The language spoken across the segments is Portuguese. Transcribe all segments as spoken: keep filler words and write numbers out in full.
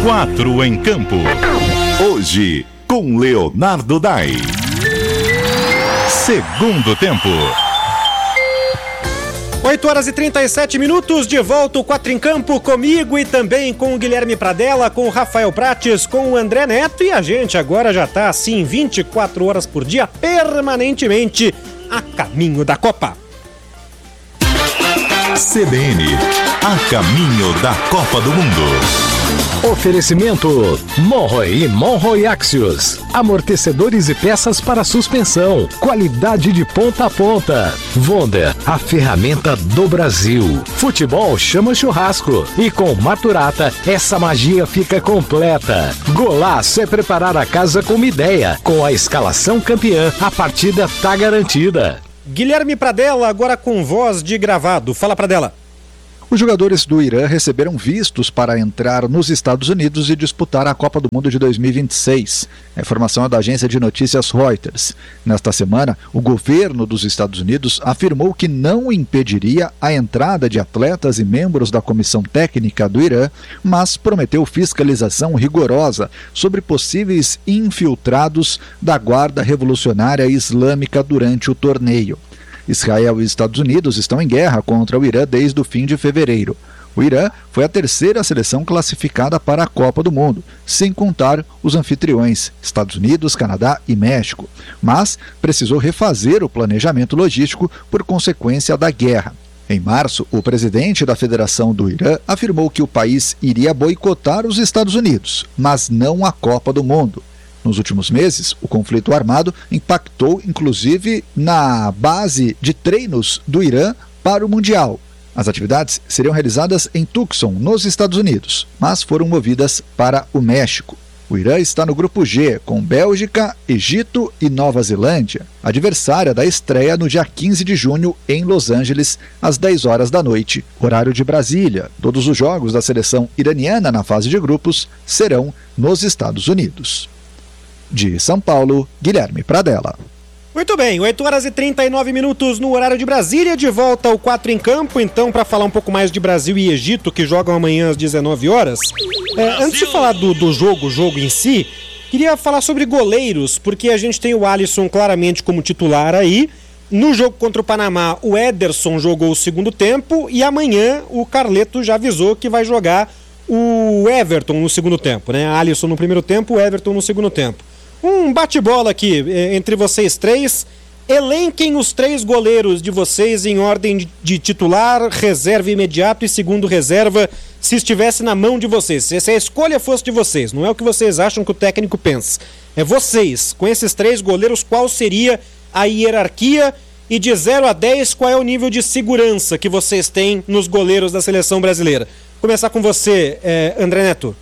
Quatro em Campo. Hoje, com Leonardo Dai. Segundo tempo. oito horas e trinta e sete minutos, de volta o Quatro em Campo comigo e também com o Guilherme Pradella, com o Rafael Prates, com o André Neto, e a gente agora já tá assim vinte e quatro horas por dia, permanentemente a caminho da Copa. C B N, a caminho da Copa do Mundo. Oferecimento Monroe e Monroe Axios. Amortecedores e peças para suspensão. Qualidade de ponta a ponta. Wonder, a ferramenta do Brasil. Futebol chama churrasco. E com Maturata, essa magia fica completa. Golaço é preparar a casa com uma ideia. Com a escalação campeã, a partida tá garantida. Guilherme Pradella, agora com voz de gravado. Fala, Pradella. Os jogadores do Irã receberam vistos para entrar nos Estados Unidos e disputar a Copa do Mundo de dois mil e vinte e seis. A informação é da agência de notícias Reuters. Nesta semana, o governo dos Estados Unidos afirmou que não impediria a entrada de atletas e membros da comissão técnica do Irã, mas prometeu fiscalização rigorosa sobre possíveis infiltrados da Guarda Revolucionária Islâmica durante o torneio. Israel e Estados Unidos estão em guerra contra o Irã desde o fim de fevereiro. O Irã foi a terceira seleção classificada para a Copa do Mundo, sem contar os anfitriões, Estados Unidos, Canadá e México, mas precisou refazer o planejamento logístico por consequência da guerra. Em março, o presidente da Federação do Irã afirmou que o país iria boicotar os Estados Unidos, mas não a Copa do Mundo. Nos últimos meses, o conflito armado impactou inclusive na base de treinos do Irã para o Mundial. As atividades seriam realizadas em Tucson, nos Estados Unidos, mas foram movidas para o México. O Irã está no grupo G, com Bélgica, Egito e Nova Zelândia, adversária da estreia no dia quinze de junho em Los Angeles, às dez horas da noite, horário de Brasília. Todos os jogos da seleção iraniana na fase de grupos serão nos Estados Unidos. De São Paulo, Guilherme Pradella. Muito bem, oito horas e trinta e nove minutos no horário de Brasília, de volta ao Quatro em Campo, então, para falar um pouco mais de Brasil e Egito, que jogam amanhã às dezenove horas. É, antes de falar do, do jogo, jogo em si, queria falar sobre goleiros, porque a gente tem o Alisson claramente como titular aí. No jogo contra o Panamá, o Ederson jogou o segundo tempo, e amanhã o Carleto já avisou que vai jogar o Everton no segundo tempo, né? Alisson no primeiro tempo, o Everton no segundo tempo. Um bate-bola aqui entre vocês três. Elenquem os três goleiros de vocês em ordem de titular, reserva imediato e segundo reserva, se estivesse na mão de vocês. Se a escolha fosse de vocês, não é o que vocês acham que o técnico pensa. É vocês. Com esses três goleiros, qual seria a hierarquia? E de zero a dez, qual é o nível de segurança que vocês têm nos goleiros da seleção brasileira? Vou começar com você, eh, André Neto.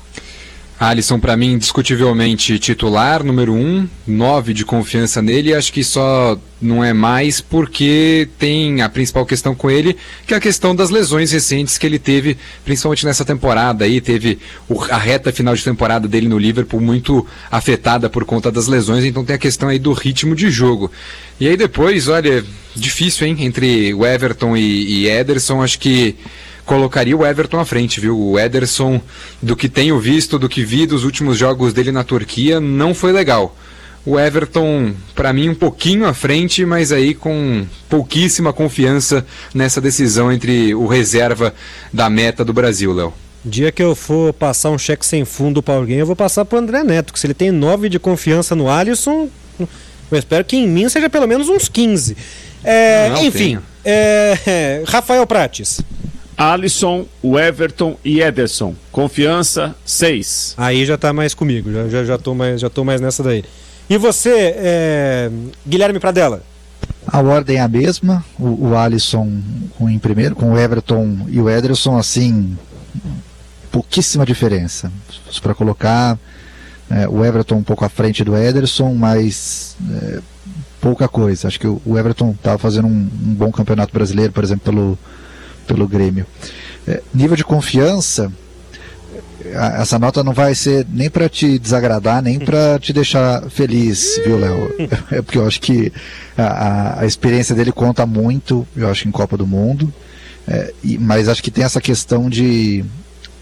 Alisson, para mim, indiscutivelmente titular, número um, nove de confiança nele, acho que só não é mais porque tem a principal questão com ele, que é a questão das lesões recentes que ele teve, principalmente nessa temporada aí, teve o, a reta final de temporada dele no Liverpool muito afetada por conta das lesões, então tem a questão aí do ritmo de jogo. E aí depois, olha, difícil, hein, entre o Everton e, e Ederson, acho que colocaria o Everton à frente, viu? O Ederson, do que tenho visto, do que vi dos últimos jogos dele na Turquia, não foi legal. O Everton, para mim, um pouquinho à frente, mas aí com pouquíssima confiança nessa decisão entre o reserva da meta do Brasil, Léo. Dia que eu for passar um cheque sem fundo para alguém, eu vou passar pro André Neto, que se ele tem nove de confiança no Alisson, eu espero que em mim seja pelo menos uns quinze. É, não, enfim, é, é, Rafael Prates. Alisson, o Everton e Ederson. Confiança, seis. Aí já tá mais comigo, já, já, já, tô, mais, já tô mais nessa daí. E você, é, Guilherme Pradella? A ordem é a mesma, o, o Alisson em primeiro, com o Everton e o Ederson, assim, pouquíssima diferença. Para colocar é, o Everton um pouco à frente do Ederson, mas é, pouca coisa. Acho que o, o Everton estava fazendo um, um bom campeonato brasileiro, por exemplo, pelo pelo Grêmio. É, nível de confiança, a, essa nota não vai ser nem para te desagradar, nem para te deixar feliz, viu, Léo? É porque eu acho que a, a experiência dele conta muito, eu acho, em Copa do Mundo, é, e, mas acho que tem essa questão de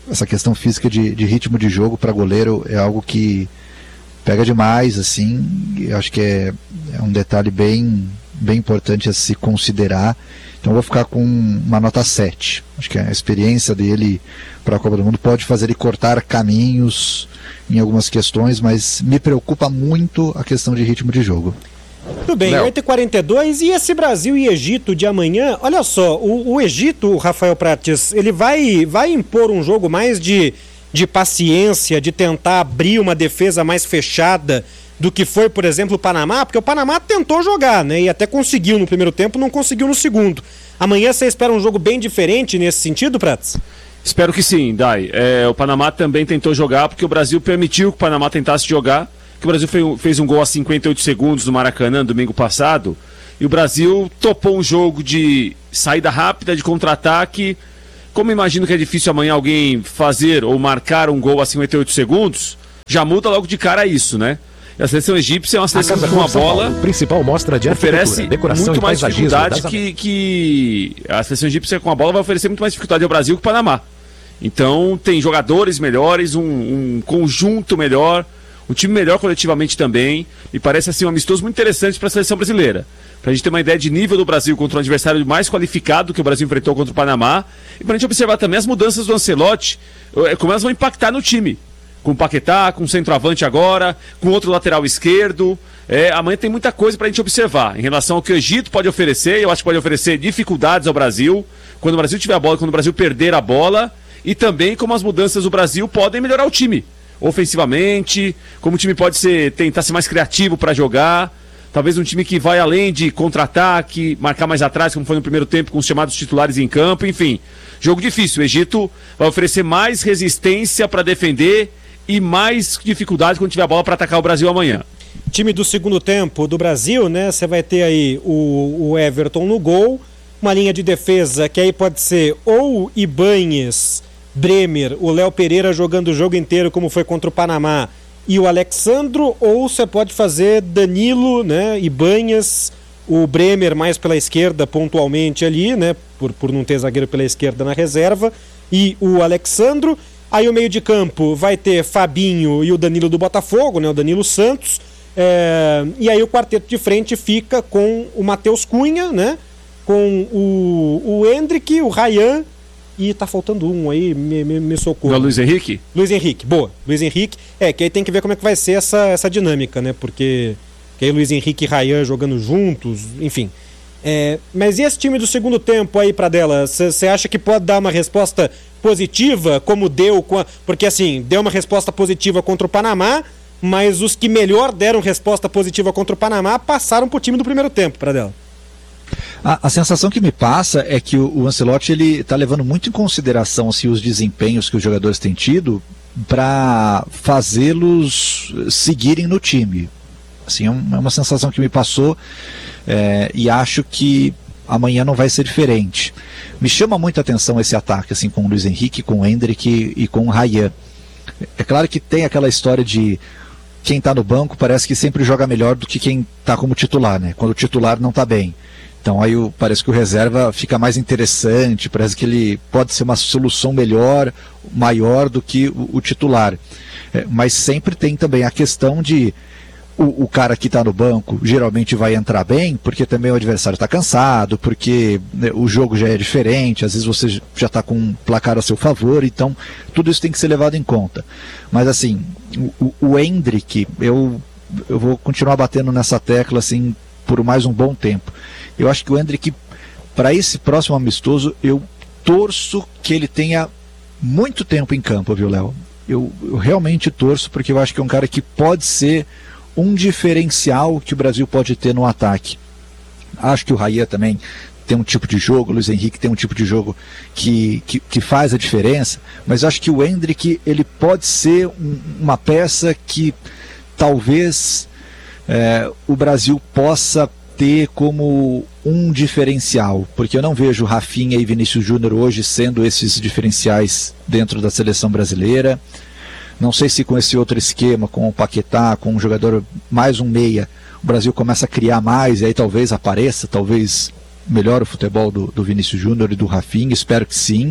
essa questão física de, de ritmo de jogo para goleiro é algo que pega demais, assim, eu acho que é, é um detalhe bem, bem importante a se considerar. Então eu vou ficar com uma nota sete. Acho que a experiência dele para a Copa do Mundo pode fazer ele cortar caminhos em algumas questões, mas me preocupa muito a questão de ritmo de jogo. Tudo bem, oito e quarenta e dois, e esse Brasil e Egito de amanhã, olha só, o, o Egito, Rafael Prates, ele vai, vai impor um jogo mais de, de paciência, de tentar abrir uma defesa mais fechada do que foi, por exemplo, o Panamá, porque o Panamá tentou jogar, né, e até conseguiu no primeiro tempo, não conseguiu no segundo. Amanhã você espera um jogo bem diferente nesse sentido, Prates? Espero que sim, Dai. É, o Panamá também tentou jogar, porque o Brasil permitiu que o Panamá tentasse jogar, que o Brasil fez um gol a cinquenta e oito segundos no Maracanã, domingo passado, e o Brasil topou um jogo de saída rápida, de contra-ataque. Como imagino que é difícil amanhã alguém fazer ou marcar um gol a cinquenta e oito segundos, já muda logo de cara isso, né? E a seleção egípcia é uma seleção que com a bola principal mostra de oferece decoração muito e mais dificuldade das... que, que a seleção egípcia com a bola vai oferecer muito mais dificuldade ao Brasil que o Panamá. Então tem jogadores melhores, um, um conjunto melhor, um time melhor coletivamente também, e parece assim um amistoso muito interessante para a seleção brasileira. Para a gente ter uma ideia de nível do Brasil contra um adversário mais qualificado que o Brasil enfrentou contra o Panamá, e para a gente observar também as mudanças do Ancelotti, como elas vão impactar no time. Com o Paquetá, com o centroavante agora, com outro lateral esquerdo. É, amanhã tem muita coisa para a gente observar em relação ao que o Egito pode oferecer. Eu acho que pode oferecer dificuldades ao Brasil, quando o Brasil tiver a bola, quando o Brasil perder a bola, e também como as mudanças do Brasil podem melhorar o time ofensivamente, como o time pode ser, tentar ser mais criativo para jogar, talvez um time que vai além de contra-ataque, marcar mais atrás, como foi no primeiro tempo, com os chamados titulares em campo, enfim, jogo difícil. O Egito vai oferecer mais resistência para defender e mais dificuldade quando tiver a bola para atacar o Brasil amanhã. Time do segundo tempo do Brasil, né? Você vai ter aí o, o Everton no gol, uma linha de defesa que aí pode ser ou Ibanhes, Bremer, o Léo Pereira jogando o jogo inteiro como foi contra o Panamá, e o Alexandro, ou você pode fazer Danilo, né, Ibanhes, o Bremer mais pela esquerda pontualmente ali, né, por, por não ter zagueiro pela esquerda na reserva, e o Alexandro. Aí o meio de campo vai ter Fabinho e o Danilo do Botafogo, né, o Danilo Santos, é, e aí o quarteto de frente fica com o Matheus Cunha, né, com o, o Hendrick, o Ryan, e tá faltando um aí, me, me, me socorro. Não, Luiz Henrique? Luiz Henrique, boa. Luiz Henrique, é, que aí tem que ver como é que vai ser essa, essa dinâmica, né? Porque que aí Luiz Henrique e Ryan jogando juntos, enfim. É, mas e esse time do segundo tempo aí, Pradella? Você acha que pode dar uma resposta positiva, como deu com a... Porque assim, deu uma resposta positiva contra o Panamá, mas os que melhor deram resposta positiva contra o Panamá passaram pro time do primeiro tempo, Pradella. A, a sensação que me passa é que o, o Ancelotti ele está levando muito em consideração assim, os desempenhos que os jogadores têm tido para fazê-los seguirem no time. Assim, é, um, é uma sensação que me passou é, e acho que amanhã não vai ser diferente. Me chama muita atenção esse ataque assim, com o Luiz Henrique, com o Hendrick e, e com o Ryan. É claro que tem aquela história de quem está no banco parece que sempre joga melhor do que quem está como titular, né? Quando o titular não está bem. Então aí o, parece que o reserva fica mais interessante, parece que ele pode ser uma solução melhor, maior do que o, o titular. É, mas sempre tem também a questão de o, o cara que está no banco geralmente vai entrar bem, porque também o adversário está cansado, porque né, o jogo já é diferente, às vezes você já está com um placar a seu favor, então tudo isso tem que ser levado em conta. Mas assim, o, o Hendrick, eu, eu vou continuar batendo nessa tecla assim por mais um bom tempo. Eu acho que o Hendrick, para esse próximo amistoso, eu torço que ele tenha muito tempo em campo, viu, Léo? Eu, eu realmente torço, porque eu acho que é um cara que pode ser um diferencial que o Brasil pode ter no ataque. Acho que o Ryan também tem um tipo de jogo, o Luiz Henrique tem um tipo de jogo que, que, que faz a diferença, mas acho que o Hendrick, ele pode ser um, uma peça que talvez é, o Brasil possa ter como um diferencial, porque eu não vejo Rafinha e Vinícius Júnior hoje sendo esses diferenciais dentro da seleção brasileira. Não sei se com esse outro esquema, com o Paquetá, com um jogador mais um meia, o Brasil começa a criar mais e aí talvez apareça, talvez melhore o futebol do, do Vinícius Júnior e do Rafinha, espero que sim,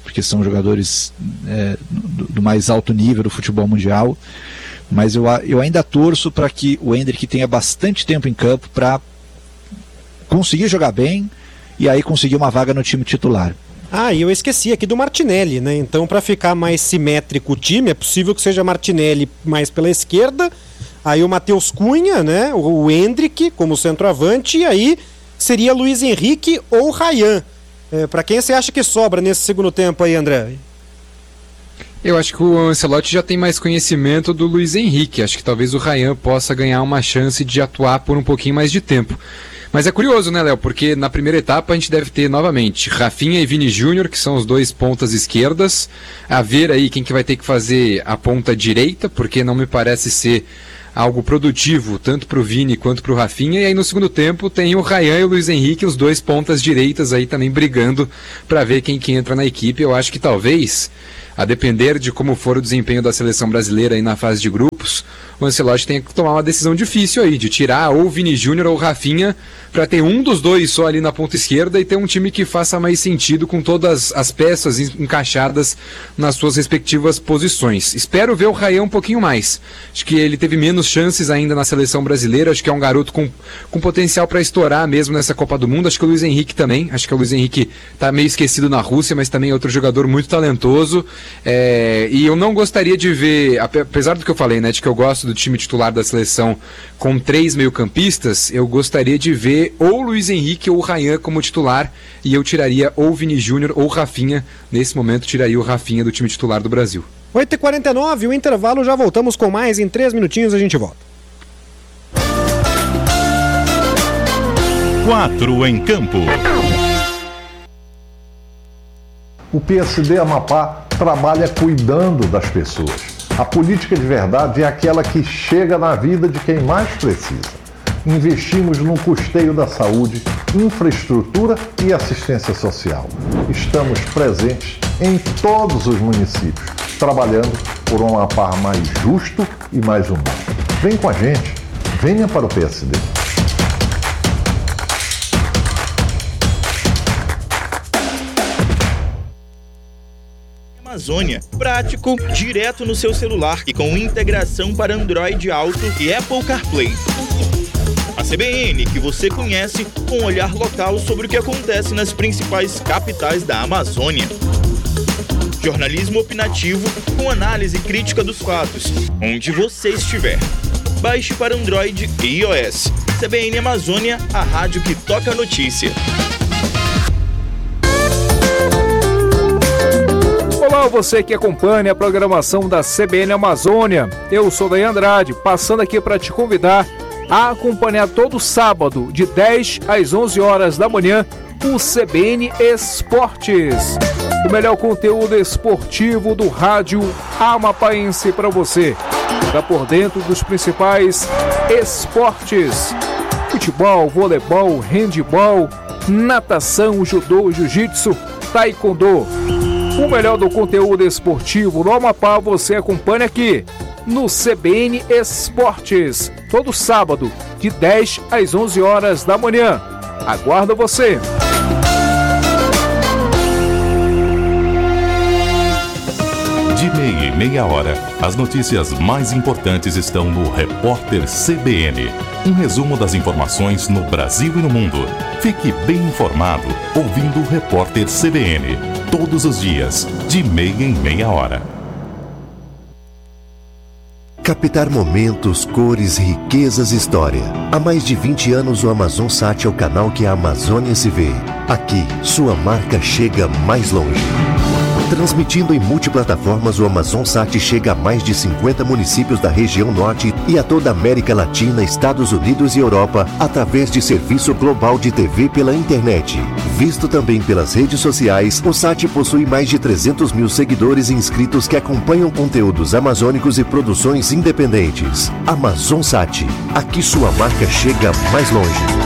porque são jogadores é, do, do mais alto nível do futebol mundial, mas eu, eu ainda torço para que o Endrick tenha bastante tempo em campo para conseguir jogar bem e aí conseguir uma vaga no time titular. Ah, e eu esqueci aqui do Martinelli, né? Então, para ficar mais simétrico o time, é possível que seja Martinelli mais pela esquerda, aí o Matheus Cunha, né? O Endrick como centroavante, e aí seria Luiz Henrique ou Ryan. É, para quem você acha que sobra nesse segundo tempo aí, André? Eu acho que o Ancelotti já tem mais conhecimento do Luiz Henrique. Acho que talvez o Ryan possa ganhar uma chance de atuar por um pouquinho mais de tempo. Mas é curioso, né, Léo? Porque na primeira etapa a gente deve ter novamente Rafinha e Vini Júnior, que são os dois pontas esquerdas. A ver aí quem que vai ter que fazer a ponta direita, porque não me parece ser algo produtivo, tanto para o Vini quanto para o Rafinha. E aí no segundo tempo tem o Ryan e o Luiz Henrique, os dois pontas direitas aí também brigando para ver quem que entra na equipe. Eu acho que talvez, a depender de como for o desempenho da seleção brasileira aí na fase de grupos, o Ancelotti tem que tomar uma decisão difícil aí, de tirar ou o Vini Júnior ou o Rafinha, para ter um dos dois só ali na ponta esquerda e ter um time que faça mais sentido com todas as peças encaixadas nas suas respectivas posições. Espero ver o Ryan um pouquinho mais. Acho que ele teve menos chances ainda na seleção brasileira, acho que é um garoto com, com potencial para estourar mesmo nessa Copa do Mundo. Acho que o Luiz Henrique também, acho que o Luiz Henrique tá meio esquecido na Rússia, mas também é outro jogador muito talentoso. É, e eu não gostaria de ver, apesar do que eu falei, né, de que eu gosto do time titular da seleção com três meio-campistas, eu gostaria de ver ou o Luiz Henrique ou o Ryan como titular, e eu tiraria ou o Vini Júnior ou o Rafinha. Nesse momento tiraria o Rafinha do time titular do Brasil. oito e quarenta e nove, o intervalo, já voltamos com mais, em três minutinhos a gente volta. Quatro em campo. O P S D Amapá trabalha cuidando das pessoas. A política de verdade é aquela que chega na vida de quem mais precisa. Investimos no custeio da saúde, infraestrutura e assistência social. Estamos presentes em todos os municípios, trabalhando por um Amapá mais justo e mais humano. Vem com a gente, venha para o P S D. Amazônia, prático, direto no seu celular e com integração para Android Auto e Apple CarPlay. A C B N que você conhece, com um olhar local sobre o que acontece nas principais capitais da Amazônia. Jornalismo opinativo com análise crítica dos fatos, onde você estiver. Baixe para Android e iOS. C B N Amazônia, a rádio que toca a notícia. Olá, você que acompanha a programação da C B N Amazônia. Eu sou Daí Andrade, passando aqui para te convidar a acompanhar todo sábado, de dez às onze horas da manhã, o C B N Esportes. O melhor conteúdo esportivo do rádio amapaense para você. Está por dentro dos principais esportes: futebol, voleibol, handebol, natação, judô, jiu-jitsu, taekwondo. O melhor do conteúdo esportivo no Amapá você acompanha aqui no C B N Esportes, todo sábado, de dez às onze horas da manhã. Aguardo você! De meia em meia hora, as notícias mais importantes estão no Repórter C B N. Um resumo das informações no Brasil e no mundo. Fique bem informado ouvindo o Repórter C B N. Todos os dias, de meia em meia hora. Captar momentos, cores, riquezas e história. Há mais de vinte anos o AmazonSat é o canal que a Amazônia se vê. Aqui, sua marca chega mais longe. Transmitindo em multiplataformas, o AmazonSat chega a mais de cinquenta municípios da região norte e a toda a América Latina, Estados Unidos e Europa, através de serviço global de T V pela internet. Visto também pelas redes sociais, o Sat possui mais de trezentos mil seguidores e inscritos que acompanham conteúdos amazônicos e produções independentes. AmazonSat, aqui sua marca chega mais longe.